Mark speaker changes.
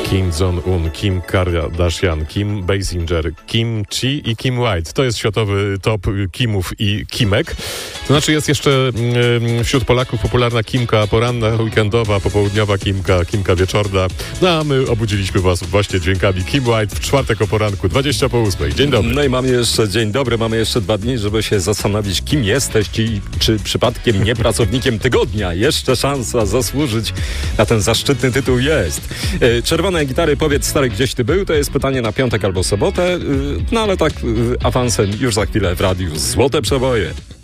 Speaker 1: Kim Jong-un, Kim Kardashian, Kim Basinger, Kim Chi i Kim White. To jest światowy top Kimów i Kimek. To znaczy jest jeszcze wśród Polaków popularna Kimka poranna, weekendowa, popołudniowa Kimka, Kimka wieczorna. No a my obudziliśmy was właśnie dźwiękami Kim White w czwartek o poranku, 20:08. Dzień dobry.
Speaker 2: No i mamy jeszcze dzień dobry, mamy jeszcze 2 dni, żeby się zastanowić, kim jesteś i czy przypadkiem nie pracownikiem tygodnia. Jeszcze szansa zasłużyć na ten zaszczytny tytuł jest. Czerwone gitary, powiedz stary, gdzieś ty był? To jest pytanie na piątek albo sobotę, no ale tak awansem już za chwilę w radiu Złote Przeboje.